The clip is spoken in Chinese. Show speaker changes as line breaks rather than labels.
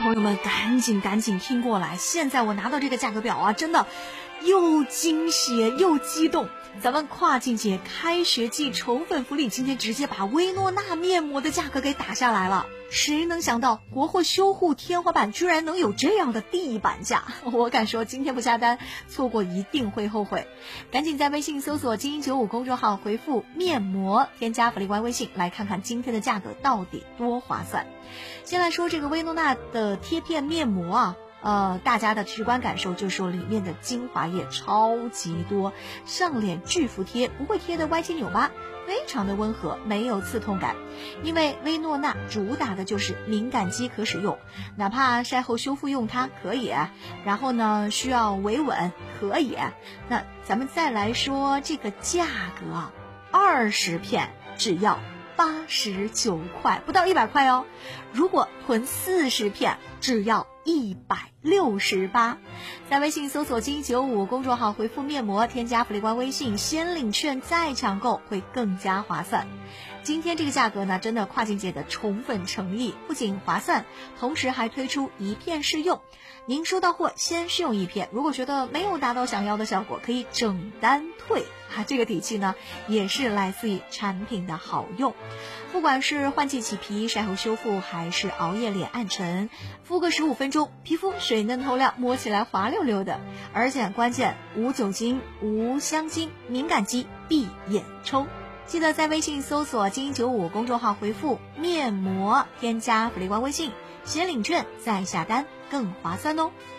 朋友们赶紧听过来，现在我拿到这个价格表啊，真的又惊喜又激动。咱们跨境节开学季宠粉福利，今天直接把薇诺娜面膜的价格给打下来了。谁能想到国货修护天花板居然能有这样的地板价？我敢说今天不下单，错过一定会后悔。赶紧在微信搜索精英95公众号，回复面膜，添加福利官微信，来看看今天的价格到底多划算。先来说这个薇诺娜的贴片面膜啊，大家的直观感受就是说里面的精华液超级多，上脸巨服帖，不会贴的歪七扭八，非常的温和，没有刺痛感。因为薇诺娜主打的就是敏感肌可使用，哪怕晒后修复用它可以，然后呢需要维稳可以。那咱们再来说这个价格，20片只要89块，不到100块哦。如果囤40片，只要168。在微信搜索金95公众号，回复面膜，添加福利官微信，先领券再抢购，会更加划算。今天这个价格呢，真的跨境节的宠粉诚意，不仅划算，同时还推出1片试用。您收到货先试用1片，如果觉得没有达到想要的效果，可以整单退这个底气呢，也是来自于产品的好用。不管是换季起皮、晒后修复，还是熬夜脸暗沉，敷个15分钟，皮肤水嫩透亮，摸起来滑溜溜的。而且关键无酒精、无香精，敏感肌闭眼冲。记得在微信搜索精英95公众号，回复面膜，添加福利官微信，先领券再下单，更划算哦。